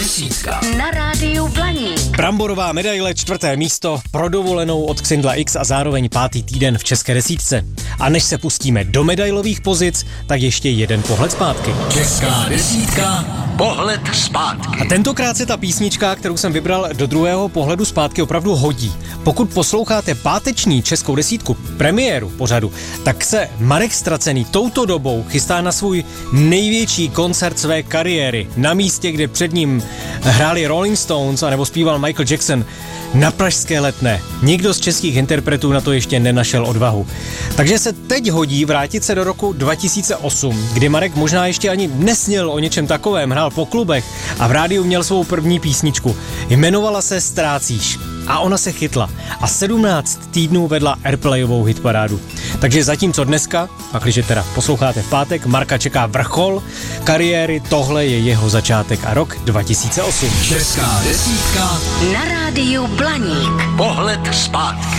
desítka. Na rádiu Blaník. Bramborová medaile, 4. místo pro dovolenou od Xindla X a zároveň 5. týden v české desítce. A než se pustíme do medailových pozic, tak ještě jeden pohled zpátky. Česká desítka, pohled zpátky. A tentokrát se ta písnička, kterou jsem vybral do druhého pohledu zpátky, opravdu hodí. Pokud posloucháte páteční českou desítku, premiéru pořadu, tak se Marek Stracený touto dobou chystá na svůj největší koncert své kariéry. Na místě, kde před ním hráli Rolling Stones anebo zpíval Michael Jackson, na pražské Letné. Nikdo z českých interpretů na to ještě nenašel odvahu. Takže se teď hodí vrátit se do roku 2008, kdy Marek možná ještě ani nesněl o něčem takovém, hrál po klubech a v rádiu měl svou první písničku. Jmenovala se Ztrácíš. A ona se chytla a 17 týdnů vedla airplayovou hitparádu. Takže zatímco dneska, pakliže teda posloucháte v pátek, Marka čeká vrchol kariéry, tohle je jeho začátek a rok 2008. Česká desítka, Na rádiu Blaník. pohled zpátky.